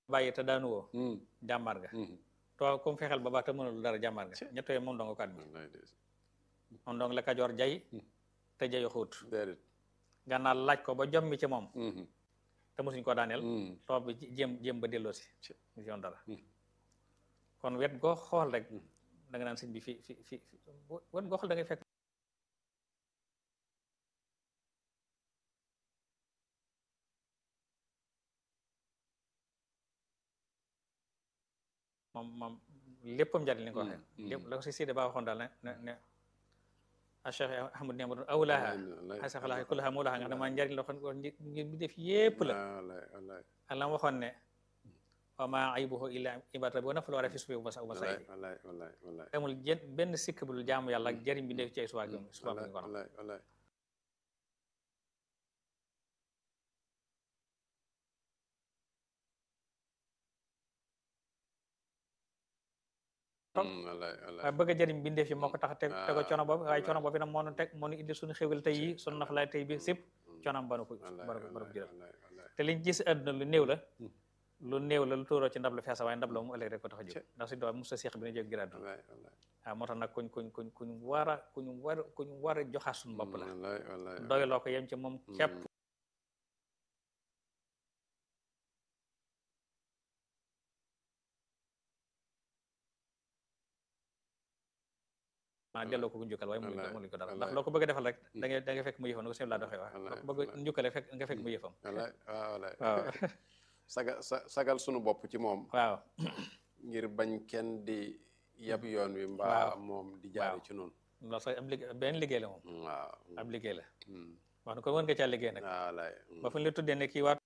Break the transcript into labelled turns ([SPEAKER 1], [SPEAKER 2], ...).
[SPEAKER 1] bàyyi te daanu woo jàmbaar nga to comme fexeel ba baax te mënul dara jàmbaar nga ñett yooyu moom dong ko admis moom dong la Kajoor jay te jayu xuut gànnaar laaj ko ba jommi ci moom te mosuñ ko daaneel toob bi jéem ba delloo si mu si yoon dara kon wet goo xool rek da nga naan sëñ bi fi wet goo xool da ngay fekk moom léppam njariñ li nga ko waxee lépp la ko si Sidi Ba waxoon daal ne a Cheikh Ahmad Niamadou awlaaha xasaxalaa kullaha mawlaaha nga xam ne maa njariñ loo xam ngir bi def yépp la ak la ma waxoon ne wa maa aybuhu illa ibadatu rabbi wa naflu wara fi subi ba sa say amul benn sikk bu dul jaamu yàlla ak jariñ bi def ci ay suba gi ko waaye bëgg a jëriñ bindeef yi moo ko tax a tego coono boobu waaye coono boobu nag moo nu teg moo nu indi suñu xéwal tey yi suñu naflaay tey bi sëpp coonoam ba nu ko jëral te liñ gis àdduna lu néew la lu tuuroo ci ndab la feesa waaye ndab la moom ëllëg rek ko tax a jóg ndax si doon Musa Seex bi na jóg ngir àdduna waaw moo tax nag kuñ war a joxaat suñu bopp la doyloo ko yem ci moom képp delloo ko njukkal waaye mënuñ ko dara ndax loo ko bëgg a defal rek da ngay fekk mu yëfam na ko sëñ laa doxee wax loo ko bëgg njukkale nga fekk mu yëfam
[SPEAKER 2] waaw sagal sunu bopp ci moom
[SPEAKER 1] waaw
[SPEAKER 2] ngir bañ kenn di yab yoon wi mbaa moom di jaare ci noonu
[SPEAKER 1] loolu sax benn liggéey la moom
[SPEAKER 2] waaw
[SPEAKER 1] ab liggéey la wax na ko mën nga caa liggéey nag ba fu ñu la tuddee ne kii waa